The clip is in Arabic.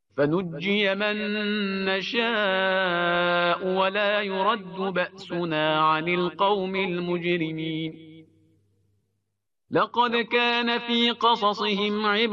فنجي من نشاء ولا يرد بأسنا عن القوم المجرمين. لقد كان في قصصهم عبرة